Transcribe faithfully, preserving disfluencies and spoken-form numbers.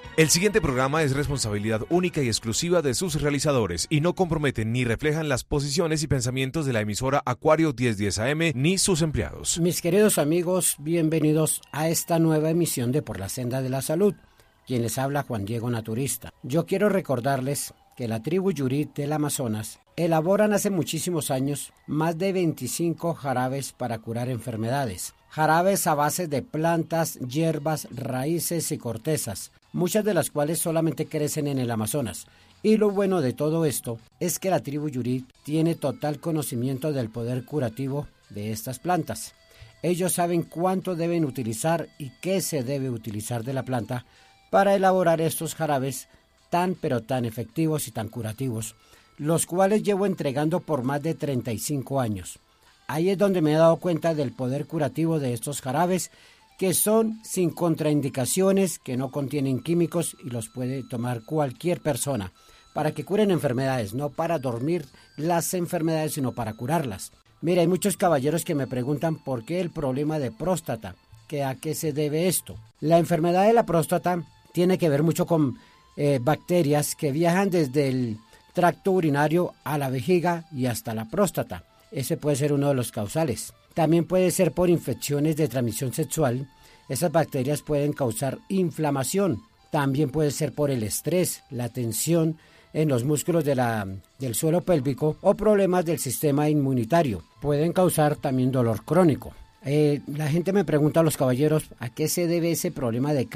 El siguiente programa es responsabilidad única y exclusiva de sus realizadores y no comprometen ni reflejan las posiciones y pensamientos de la emisora Acuario diez diez A M ni sus empleados. Mis queridos amigos, bienvenidos a esta nueva emisión de Por la Senda de la Salud. Quien les habla, Juan Diego Naturista. Yo quiero recordarles que la tribu Yurit del Amazonas elaboran hace muchísimos años más de veinticinco jarabes para curar enfermedades. Jarabes a base de plantas, hierbas, raíces y cortezas, muchas de las cuales solamente crecen en el Amazonas. Y lo bueno de todo esto es que la tribu Yurit tiene total conocimiento del poder curativo de estas plantas. Ellos saben cuánto deben utilizar y qué se debe utilizar de la planta para elaborar estos jarabes tan pero tan efectivos y tan curativos, los cuales llevo entregando por más de treinta y cinco años. Ahí es donde me he dado cuenta del poder curativo de estos jarabes, que son sin contraindicaciones, que no contienen químicos y los puede tomar cualquier persona, para que curen enfermedades, no para dormir las enfermedades, sino para curarlas. Mira, hay muchos caballeros que me preguntan por qué el problema de próstata, que a qué se debe esto. La enfermedad de la próstata tiene que ver mucho con eh, bacterias que viajan desde el tracto urinario a la vejiga y hasta la próstata. Ese puede ser uno de los causales. También puede ser por infecciones de transmisión sexual. Esas bacterias pueden causar inflamación. También puede ser por el estrés, la tensión en los músculos de la, del suelo pélvico o problemas del sistema inmunitario. Pueden causar también dolor crónico. Eh, la gente me pregunta a los caballeros a qué se debe ese problema de